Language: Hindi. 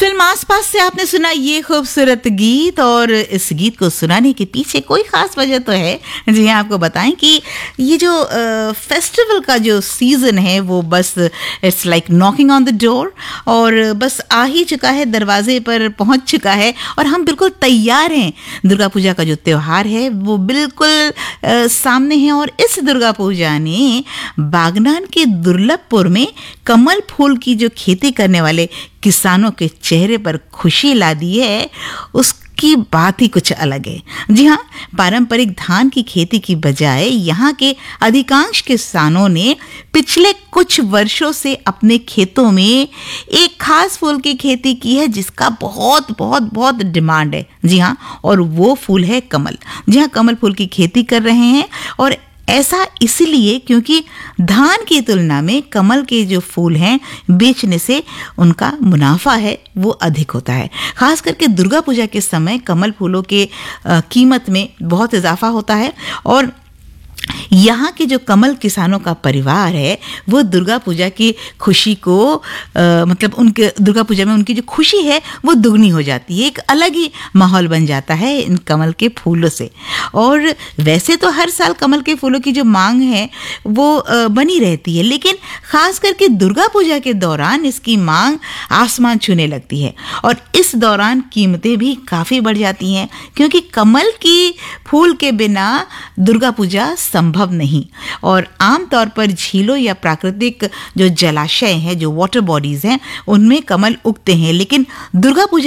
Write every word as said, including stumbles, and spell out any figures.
फिल्म आसपास से आपने सुना ये खूबसूरत गीत, और इस गीत को सुनाने के पीछे कोई ख़ास वजह तो है। जी हाँ, आपको बताएं कि ये जो फेस्टिवल का जो सीज़न है वो बस it's like knocking on the door, और बस आ ही चुका है, दरवाजे पर पहुंच चुका है और हम बिल्कुल तैयार हैं। दुर्गा पूजा का जो त्यौहार है वो बिल्कुल आ, सामने है, और इस दुर्गा पूजा ने बागनान के दुर्लभपुर में कमल फूल की जो खेती करने वाले किसानों के चेहरे पर खुशी ला दी है, उसकी बात ही कुछ अलग है। जी हाँ, पारंपरिक धान की खेती की बजाय यहाँ के अधिकांश किसानों ने पिछले कुछ वर्षों से अपने खेतों में एक खास फूल की खेती की है जिसका बहुत बहुत बहुत डिमांड है। जी हाँ, और वो फूल है कमल। जी हाँ, कमल फूल की खेती कर रहे हैं, और ऐसा इसलिए क्योंकि धान की तुलना में कमल के जो फूल हैं बेचने से उनका मुनाफा है वो अधिक होता है। खास करके दुर्गा पूजा के समय कमल फूलों के कीमत में बहुत इजाफा होता है, और यहाँ के जो कमल किसानों का परिवार है वो दुर्गा पूजा की खुशी को आ, मतलब उनके दुर्गा पूजा में उनकी जो खुशी है वो दुगनी हो जाती है। एक अलग ही माहौल बन जाता है इन कमल के फूलों से। और वैसे तो हर साल कमल के फूलों की जो मांग है वो आ, बनी रहती है, लेकिन खास करके दुर्गा पूजा के दौरान इसकी मांग आसमान छूने लगती है, और इस दौरान कीमतें भी काफ़ी बढ़ जाती हैं, क्योंकि कमल की फूल के बिना दुर्गा पूजा संभव नहीं। और आमतौर पर झीलों या प्राकृतिक जो जलाशय हैं, जो वाटर बॉडीज हैं, उनमें कमल उगते हैं, लेकिन दुर्गा पूजा